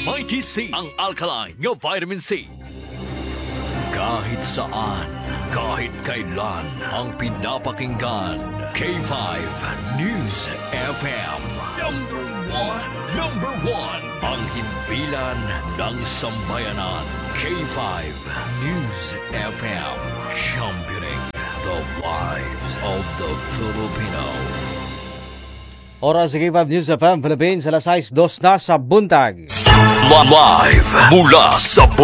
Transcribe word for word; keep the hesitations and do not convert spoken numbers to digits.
Mighty C, ang alkaline nga vitamin C. Kahit saan, kahit kailan, ang pinapakinggan. K five News F M. Number one, number one. Ang himpilan ng sambayanan. K five News F M. Championing the lives of the Filipino. Oras sa K five News F M Philippines, alas sais dos na sa buntag. Live mula sa